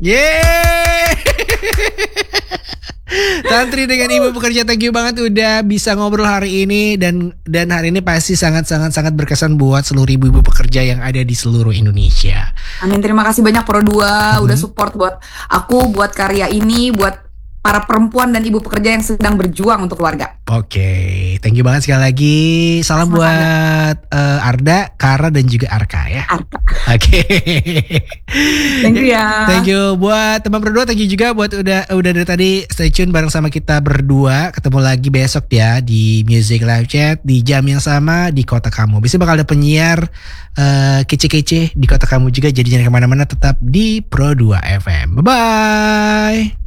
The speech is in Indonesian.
Yeay. Tantri dengan Ibu Pekerja, thank you banget udah bisa ngobrol hari ini, dan hari ini pasti sangat berkesan buat seluruh ibu-ibu pekerja yang ada di seluruh Indonesia. Amin, terima kasih banyak Pro 2 udah support buat aku, buat karya ini, buat para perempuan dan ibu pekerja yang sedang berjuang untuk keluarga. Oke, thank you banget sekali lagi. Salam buat Arda, Kara dan juga Arka ya. Arka. Oke. Thank you ya. Thank you buat teman berdua, thank you juga buat udah dari tadi stay tune bareng sama kita berdua. Ketemu lagi besok ya di Music Live Chat di jam yang sama di kota kamu. Biasanya bakal ada penyiar kece-kece di kota kamu juga. Jadi jangan kemana-mana, tetap di Pro 2 FM. Bye bye.